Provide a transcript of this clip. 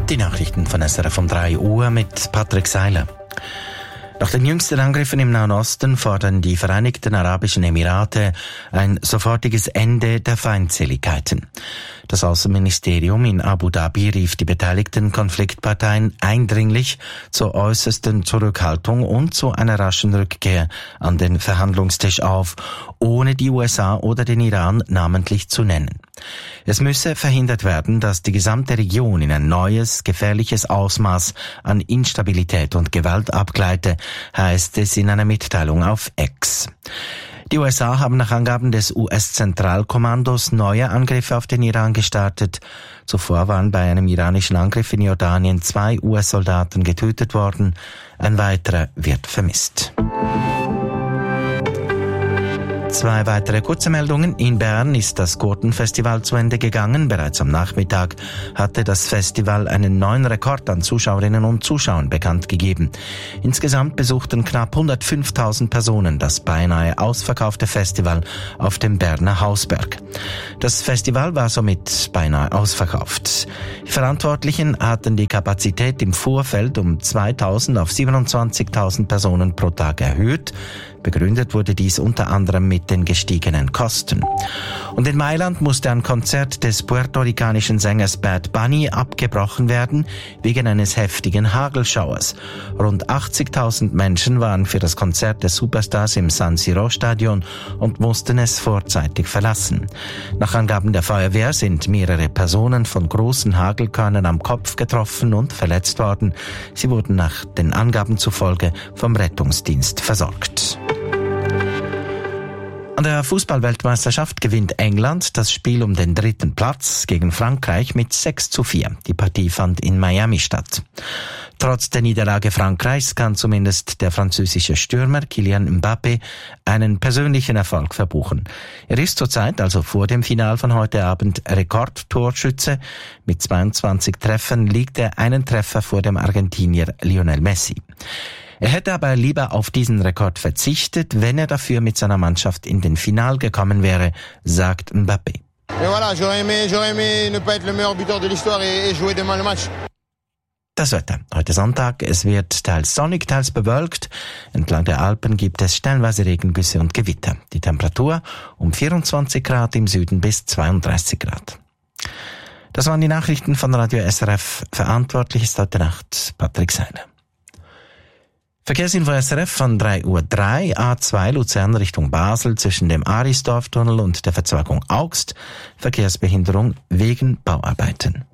Die Nachrichten von SRF um 3 Uhr mit Patrick Seiler. Nach den jüngsten Angriffen im Nahen Osten fordern die Vereinigten Arabischen Emirate ein sofortiges Ende der Feindseligkeiten. Das Außenministerium in Abu Dhabi rief die beteiligten Konfliktparteien eindringlich zur äußersten Zurückhaltung und zu einer raschen Rückkehr an den Verhandlungstisch auf, ohne die USA oder den Iran namentlich zu nennen. Es müsse verhindert werden, dass die gesamte Region in ein neues, gefährliches Ausmaß an Instabilität und Gewalt abgleite, heißt es in einer Mitteilung auf X. Die USA haben nach Angaben des US-Zentralkommandos neue Angriffe auf den Iran gestartet. Zuvor waren bei einem iranischen Angriff in Jordanien 2 US-Soldaten getötet worden. Ein weiterer wird vermisst. 2 weitere kurze Meldungen. In Bern ist das Gurtenfestival zu Ende gegangen. Bereits am Nachmittag hatte das Festival einen neuen Rekord an Zuschauerinnen und Zuschauern bekannt gegeben. Insgesamt besuchten knapp 105.000 Personen das beinahe ausverkaufte Festival auf dem Berner Hausberg. Das Festival war somit beinahe ausverkauft. Die Verantwortlichen hatten die Kapazität im Vorfeld um 2.000 auf 27.000 Personen pro Tag erhöht. Begründet wurde dies unter anderem mit den gestiegenen Kosten. Und in Mailand musste ein Konzert des puerto-ricanischen Sängers Bad Bunny abgebrochen werden, wegen eines heftigen Hagelschauers. Rund 80.000 Menschen waren für das Konzert des Superstars im San Siro-Stadion und mussten es vorzeitig verlassen. Nach Angaben der Feuerwehr sind mehrere Personen von großen Hagelkörnern am Kopf getroffen und verletzt worden. Sie wurden nach den Angaben zufolge vom Rettungsdienst versorgt. An der Fußball-Weltmeisterschaft gewinnt England das Spiel um den 3. Platz gegen Frankreich mit 6:4. Die Partie fand in Miami statt. Trotz der Niederlage Frankreichs kann zumindest der französische Stürmer Kylian Mbappé einen persönlichen Erfolg verbuchen. Er ist zurzeit, also vor dem Final von heute Abend, Rekordtorschütze. Mit 22 Treffern liegt er einen Treffer vor dem Argentinier Lionel Messi. Er hätte aber lieber auf diesen Rekord verzichtet, wenn er dafür mit seiner Mannschaft in den Final gekommen wäre, sagt Mbappé. Das Wetter. Heute Sonntag. Es wird teils sonnig, teils bewölkt. Entlang der Alpen gibt es stellenweise Regengüsse und Gewitter. Die Temperatur um 24 Grad im Süden bis 32 Grad. Das waren die Nachrichten von Radio SRF. Verantwortlich ist heute Nacht Patrick Seiler. Verkehrsinfo SRF von 3:03 Uhr. A2 Luzern Richtung Basel zwischen dem Arisdorftunnel und der Verzweigung Augst. Verkehrsbehinderung wegen Bauarbeiten.